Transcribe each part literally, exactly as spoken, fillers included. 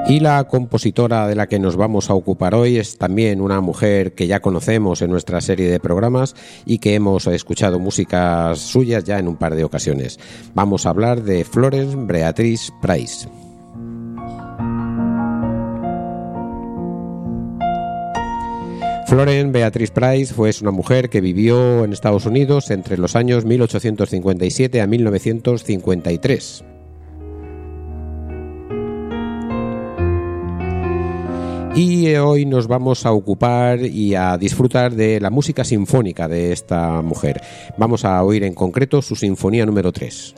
Y la compositora de la que nos vamos a ocupar hoy es también una mujer que ya conocemos en nuestra serie de programas y que hemos escuchado músicas suyas ya en un par de ocasiones. Vamos a hablar de Florence Beatrice Price. Florence Beatrice Price fue una mujer que vivió en Estados Unidos entre los años mil ochocientos cincuenta y siete a mil novecientos cincuenta y tres. Y hoy nos vamos a ocupar y a disfrutar de la música sinfónica de esta mujer. Vamos a oír en concreto su sinfonía número tres.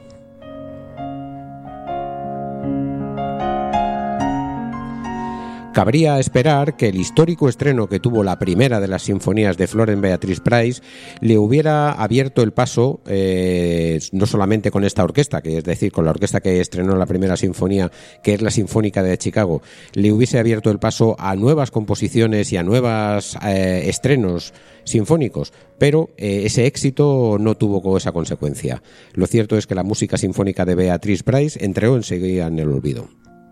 Cabría esperar que el histórico estreno que tuvo la primera de las sinfonías de Florence Beatrice Price le hubiera abierto el paso, eh, no solamente con esta orquesta, que es decir, con la orquesta que estrenó la primera sinfonía, que es la Sinfónica de Chicago, le hubiese abierto el paso a nuevas composiciones y a nuevos eh, estrenos sinfónicos, pero eh, ese éxito no tuvo esa consecuencia. Lo cierto es que la música sinfónica de Beatrice Price entró enseguida en el olvido.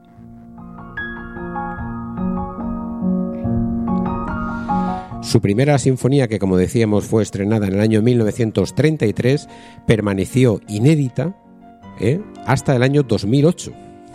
Su primera sinfonía, que como decíamos fue estrenada en el año mil novecientos treinta y tres, permaneció inédita ¿eh? hasta el año dos mil ocho.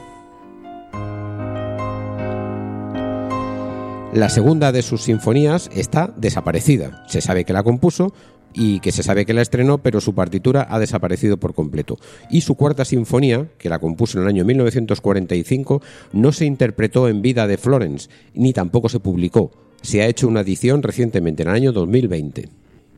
La segunda de sus sinfonías está desaparecida. Se sabe que la compuso y que se sabe que la estrenó, pero su partitura ha desaparecido por completo. Y su cuarta sinfonía, que la compuso en el año mil novecientos cuarenta y cinco, no se interpretó en vida de Florence, ni tampoco se publicó. Se ha hecho una edición recientemente, en el año dos mil veinte.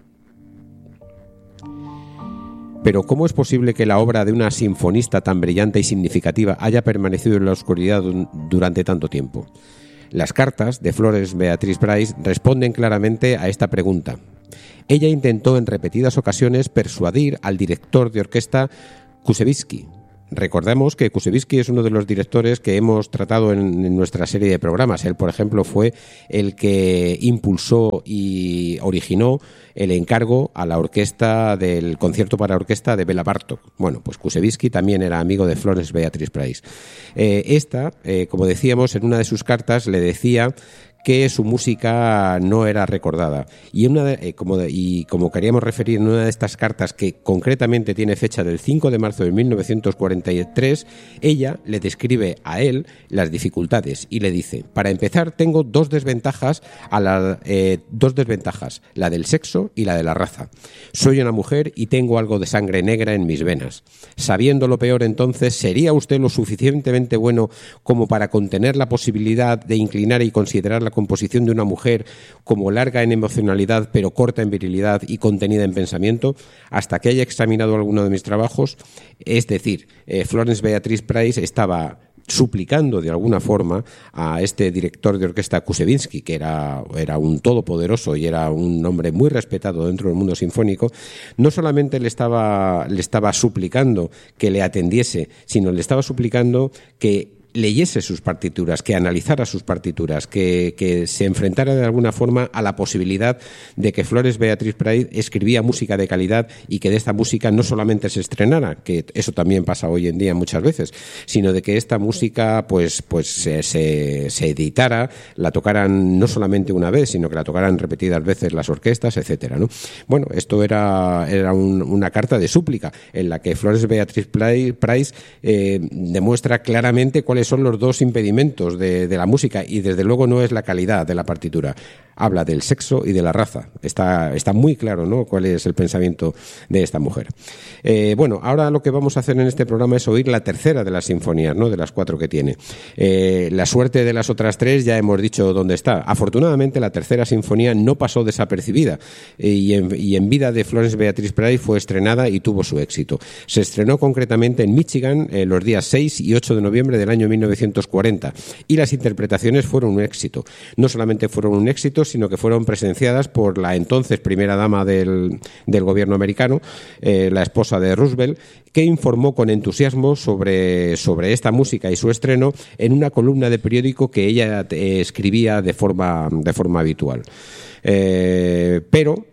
Pero ¿cómo es posible que la obra de una sinfonista tan brillante y significativa haya permanecido en la oscuridad durante tanto tiempo? Las cartas de Florence Beatrice Price responden claramente a esta pregunta. Ella intentó en repetidas ocasiones persuadir al director de orquesta Kusevitzky. Recordemos que Kusevitzky es uno de los directores que hemos tratado en, en nuestra serie de programas. Él, por ejemplo, fue el que impulsó y originó el encargo a la orquesta del concierto para orquesta de Bela Bartók. Bueno, pues Kusevitzky también era amigo de Florence Beatrice Price. Eh, esta, eh, como decíamos, en una de sus cartas le decía que su música no era recordada. Y, una de, eh, como de, y como queríamos referir en una de estas cartas, que concretamente tiene fecha del cinco de marzo de mil novecientos cuarenta y tres, ella le describe a él las dificultades y le dice: para empezar, tengo dos desventajas, a la, eh, dos desventajas, la del sexo y la de la raza. Soy una mujer y tengo algo de sangre negra en mis venas. Sabiendo lo peor, entonces, ¿sería usted lo suficientemente bueno como para contener la posibilidad de inclinar y considerar la composición de una mujer como larga en emocionalidad pero corta en virilidad y contenida en pensamiento, hasta que haya examinado alguno de mis trabajos? Es decir, eh, Florence Beatrice Price estaba suplicando de alguna forma a este director de orquesta Kusevitzky, que era, era un todopoderoso y era un hombre muy respetado dentro del mundo sinfónico. No solamente le estaba, le estaba suplicando que le atendiese, sino le estaba suplicando que leyese sus partituras, que analizara sus partituras, que, que se enfrentara de alguna forma a la posibilidad de que Florence Beatrice Price escribía música de calidad y que de esta música no solamente se estrenara, que eso también pasa hoy en día muchas veces, sino de que esta música pues, pues se, se, se editara, la tocaran no solamente una vez, sino que la tocaran repetidas veces las orquestas, etcétera, ¿no? Bueno, esto era, era un, una carta de súplica en la que Florence Beatrice Price eh, demuestra claramente cuáles son los dos impedimentos de, de la música, y desde luego no es la calidad de la partitura. Habla del sexo y de la raza. Está, está muy claro, ¿no?, cuál es el pensamiento de esta mujer. Eh, bueno, ahora lo que vamos a hacer en este programa es oír la tercera de las sinfonías, ¿no?, de las cuatro que tiene. Eh, la suerte de las otras tres ya hemos dicho dónde está. Afortunadamente, la tercera sinfonía no pasó desapercibida eh, y, en, y en vida de Florence Beatrice Price fue estrenada y tuvo su éxito. Se estrenó concretamente en Michigan eh, los días seis y ocho de noviembre del año mil novecientos cuarenta, y las interpretaciones fueron un éxito. No solamente fueron un éxito, sino que fueron presenciadas por la entonces primera dama del, del gobierno americano, eh, la esposa de Roosevelt, que informó con entusiasmo sobre, sobre esta música y su estreno en una columna de periódico que ella eh, escribía de forma, de forma habitual. Eh, pero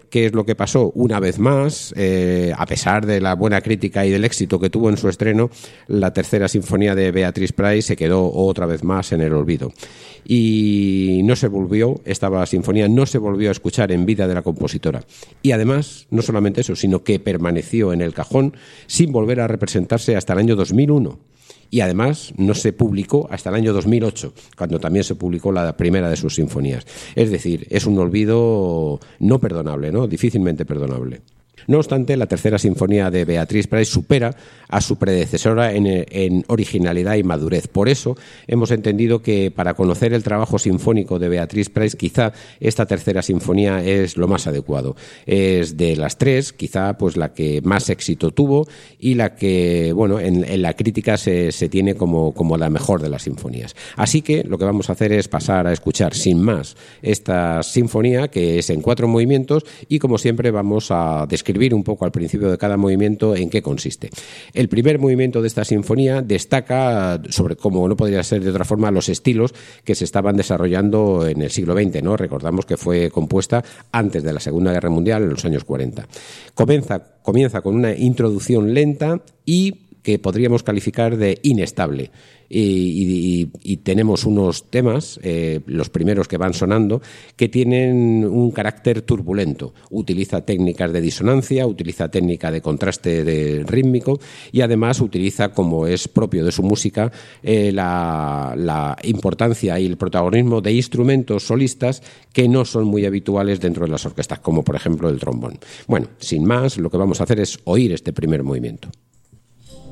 ¿qué es lo que pasó? Una vez más, eh, a pesar de la buena crítica y del éxito que tuvo en su estreno, la tercera sinfonía de Beatrice Price se quedó otra vez más en el olvido. Y no se volvió, esta sinfonía no se volvió a escuchar en vida de la compositora. Y además, no solamente eso, sino que permaneció en el cajón sin volver a representarse hasta el año dos mil uno. Y además no se publicó hasta el año dos mil ocho, cuando también se publicó la primera de sus sinfonías. Es decir, es un olvido no perdonable, ¿no? Difícilmente perdonable. No obstante, la tercera sinfonía de Beatrice Price supera a su predecesora en, en originalidad y madurez. Por eso hemos entendido que para conocer el trabajo sinfónico de Beatrice Price, quizá esta tercera sinfonía es lo más adecuado. Es de las tres, quizá pues la que más éxito tuvo y la que, bueno, en, en la crítica se, se tiene como, como la mejor de las sinfonías. Así que lo que vamos a hacer es pasar a escuchar sin más esta sinfonía, que es en cuatro movimientos, y como siempre vamos a describir un poco al principio de cada movimiento en qué consiste. El primer movimiento de esta sinfonía destaca sobre, como no podría ser de otra forma, los estilos que se estaban desarrollando en el siglo veinte, ¿no? Recordamos que fue compuesta antes de la Segunda Guerra Mundial, en los años cuarenta. Comienza, comienza con una introducción lenta y que podríamos calificar de inestable. Y, y, y tenemos unos temas, eh, los primeros que van sonando, que tienen un carácter turbulento. Utiliza técnicas de disonancia, utiliza técnica de contraste de rítmico y además utiliza, como es propio de su música, eh, la, la importancia y el protagonismo de instrumentos solistas que no son muy habituales dentro de las orquestas, como por ejemplo el trombón. Bueno, sin más, lo que vamos a hacer es oír este primer movimiento.